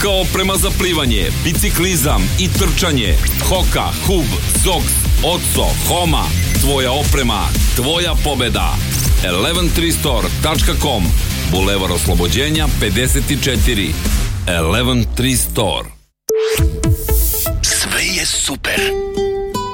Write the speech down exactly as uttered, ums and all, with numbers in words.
Svaka oprema za plivanje, biciklizam i trčanje. Hoka, Hub, Zox, Otso, Homa. Tvoja oprema, tvoja pobeda. jedan tri store tačka com, Bulevar Oslobođenja pedeset četiri. jedan tri store. Sve je super.